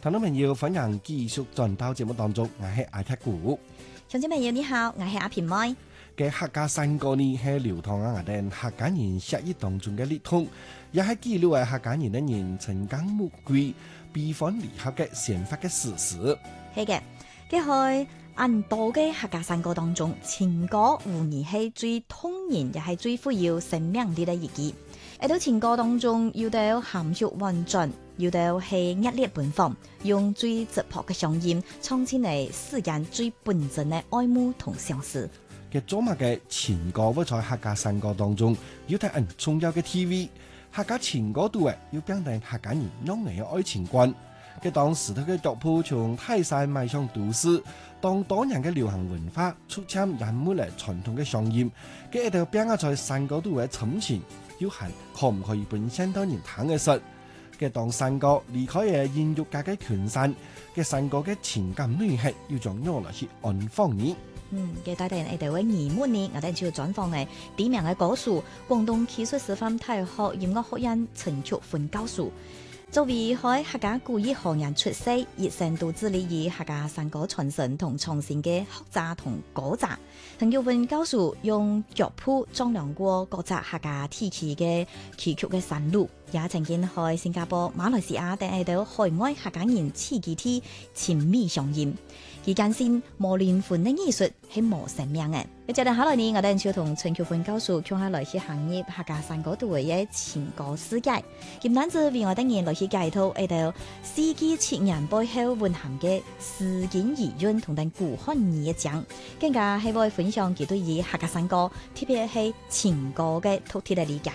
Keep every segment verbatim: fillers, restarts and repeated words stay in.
聽眾朋友，歡迎繼續轉到節目當中，我係艾踢古。 聽眾朋友你好，我係阿平妹。 嘅客家山歌呢係流淌喺我哋客家人血液當中嘅血統，也係記錄喺客家人嘅人情感玫瑰、悲歡離合嘅善發嘅事實。 係嘅，嘅係很多嘅客家山歌當中，情歌無疑係最動人，也係最富有生命力嘅一記。喺到情歌當中，要到含蓄婉轉，要到係熱烈奔放，用最直樸嘅聲音唱出嚟世間最本真嘅愛慕同相思。 嘅做乜嘅情歌會在客家山歌當中，要睇很重要嘅 T V。客家情歌度誒，要表達客家人擁有嘅愛情觀。嘅當時佢嘅腳步從泰山邁向都市，當多人嘅流行文化出侵人們嚟傳統嘅聲音，嘅一條邊個在山歌度嘅沉潛，要係可唔可以本身當人聽嘅實？嘅當山歌離開嘅演藝界嘅權勢，嘅山歌嘅情感內核要將攞嚟去安放呢？ 嗯，嘅帶定我哋嘅疑問呢，我哋就要轉放嘅點名嘅歌手，廣東技術師範大學音樂學院陳菊芬教授。作為喺客家古語行業出世，一生都致力於客家山歌傳承同創新嘅學習同歌集。陳菊芬教授用腳譜丈量過各隻客家地區嘅崎嶇嘅山路，也曾經喺新加坡、馬來西亞等喺度海外客家人刺激啲親密相應。期間先磨練款嘅藝術係磨生命嘅。一陣下來呢，我哋就同陳菊芬教授向下來去行業客家山歌度嘅情歌世界。今單子為我哋人來去介紹喺度四季情人背後蘊含嘅詩經意韻同等古漢語一講，更加係會分享佢對於客家山歌，特別係情歌嘅獨特嘅理解。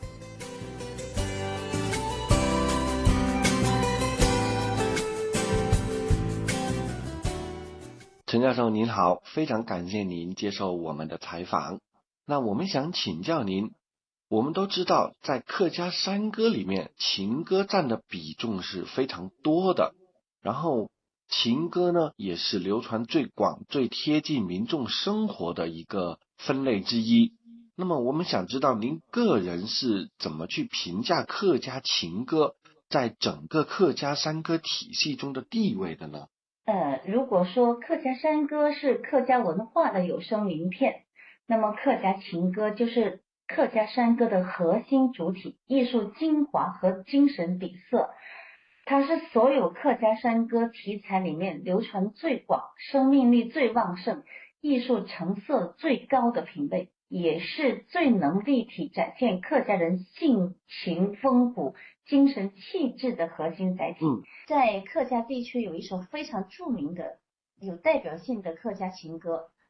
陳教授您好，非常感謝您接受我們的採訪。那我們想請教您，我們都知道在客家山歌裡面，情歌佔的比重是非常多的，然後情歌呢也是流傳最廣、最貼近民眾生活的一個分類之一。那麼我們想知道您個人是怎麼去評價客家情歌在整個客家山歌體系中的地位的呢？ 呃，如果說客家山歌是客家文化的有聲名片，那麼客家情歌就是客家山歌的核心主體、藝術精華和精神底色。它是所有客家山歌題材裡面流傳最廣、生命力最旺盛、藝術成色最高的品類，也是最能立體展現客家人性情豐富、精神氣質的核心載體。 嗯， 在客家地區有一首非常著名的、有代表性的客家情歌，